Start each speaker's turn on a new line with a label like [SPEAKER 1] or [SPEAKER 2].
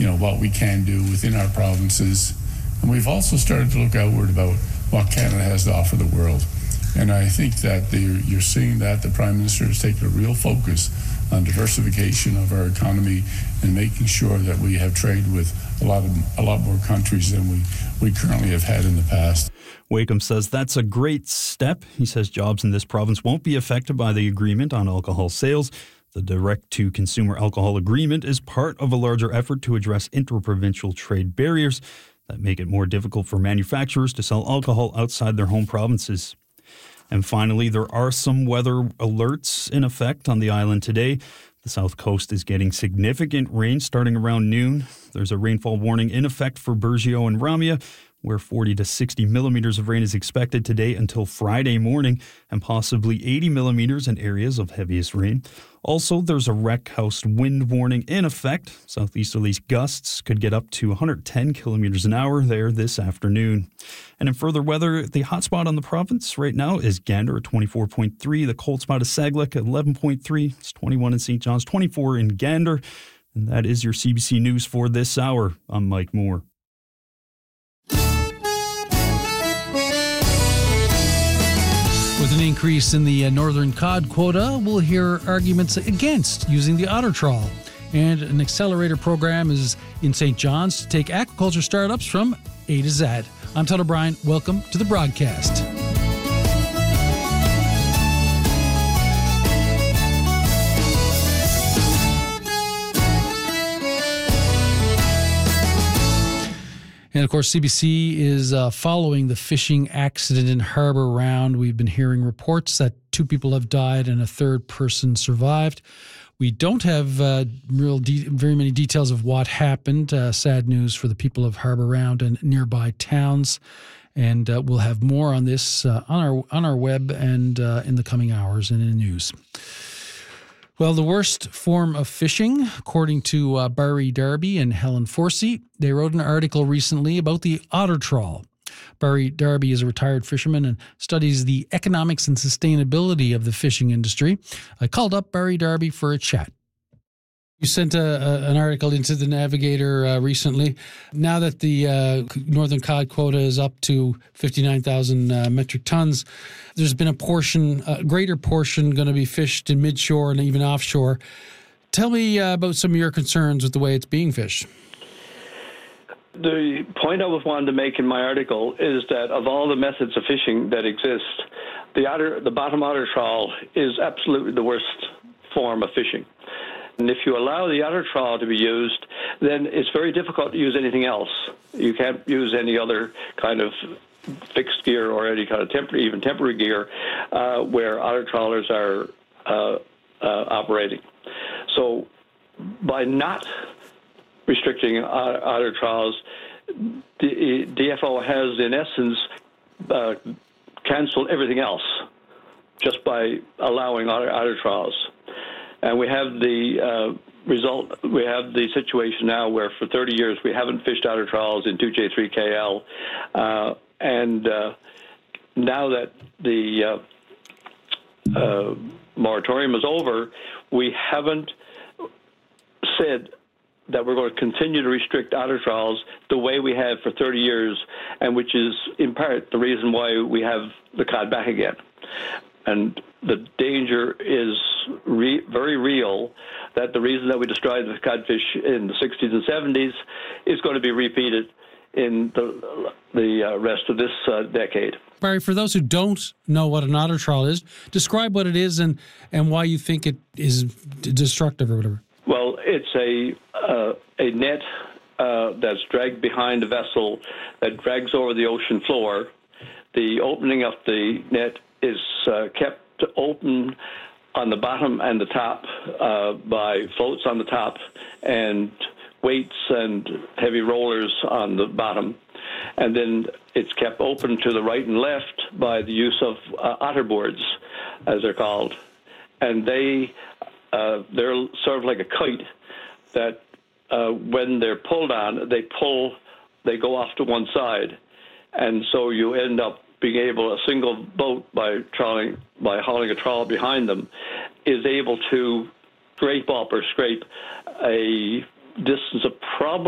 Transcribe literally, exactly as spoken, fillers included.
[SPEAKER 1] know, what we can do within our provinces. And we've also started to look outward about what Canada has to offer the world. And I think that you're seeing that the Prime Minister has taken a real focus on diversification of our economy and making sure that we have trade with a lot of a lot more countries than we, we currently have had in the past.
[SPEAKER 2] Wakeham says that's a great step. He says jobs in this province won't be affected by the agreement on alcohol sales. The direct-to-consumer alcohol agreement is part of a larger effort to address interprovincial trade barriers that make it more difficult for manufacturers to sell alcohol outside their home provinces. And finally, there are some weather alerts in effect on the island today. The south coast is getting significant rain starting around noon. There's a rainfall warning in effect for Burgeo and Ramia, where forty to sixty millimeters of rain is expected today until Friday morning, and possibly eighty millimeters in areas of heaviest rain. Also, there's a wreck house wind warning in effect. Southeasterly gusts could get up to one hundred ten kilometers an hour there this afternoon. And in further weather, the hot spot on the province right now is Gander at twenty-four point three. The cold spot is Saglec at eleven point three. It's twenty-one in Saint John's, twenty-four in Gander. And that is your C B C News for this hour. I'm Mike Moore.
[SPEAKER 3] With an increase in the uh, northern cod quota, we'll hear arguments against using the otter trawl. And an accelerator program is in Saint John's to take aquaculture startups from A to Z. I'm Todd O'Brien. Welcome to the broadcast. And, of course, C B C is uh, following the fishing accident in Harbour Round. We've been hearing reports that two people have died and a third person survived. We don't have uh, real de- very many details of what happened. Uh, sad news for the people of Harbour Round and nearby towns. And uh, we'll have more on this uh, on our on our web and uh, in the coming hours and in the news. Well, the worst form of fishing, according to uh, Barry Darby and Helen Forsey. They wrote an article recently about the otter trawl. Barry Darby is a retired fisherman and studies the economics and sustainability of the fishing industry. I called up Barry Darby for a chat. You sent a, a, an article into the Navigator uh, recently. Now that the uh, northern cod quota is up to fifty-nine thousand uh, metric tons, there's been a portion, a greater portion going to be fished in midshore and even offshore. Tell me uh, about some of your concerns with the way it's being fished.
[SPEAKER 4] The point I was wanting to make in my article is that of all the methods of fishing that exist, the otter, the bottom otter trawl is absolutely the worst form of fishing. And if you allow the otter trawl to be used, then it's very difficult to use anything else. You can't use any other kind of fixed gear or any kind of temporary, even temporary gear, uh, where otter trawlers are uh, uh, operating. So by not restricting otter, otter trawls, the D F O has, in essence, uh, canceled everything else just by allowing otter, otter trawls. And we have the uh, result, we have the situation now where for thirty years we haven't fished otter trawls in two J three K L. Uh, and uh, now that the uh, uh, moratorium is over, we haven't said that we're going to continue to restrict otter trawls the way we have for thirty years, and which is in part the reason why we have the cod back again. And the danger is re- very real that the reason that we destroyed the codfish in the sixties and seventies is going to be repeated in the, the uh, rest of this uh, decade.
[SPEAKER 3] Barry, for those who don't know what an otter trawl is, describe what it is and, and why you think it is destructive or whatever.
[SPEAKER 4] Well, it's a uh, a net uh, that's dragged behind a vessel that drags over the ocean floor. The opening of the net is uh, kept open on the bottom and the top uh, by floats on the top and weights and heavy rollers on the bottom. And then it's kept open to the right and left by the use of uh, otter boards, as they're called. And they, uh, they're sort of like a kite that uh, when they're pulled on, they pull, they go off to one side. And so you end up being able, a single boat by trawling, by hauling a trawl behind them, is able to scrape up or scrape a distance of probably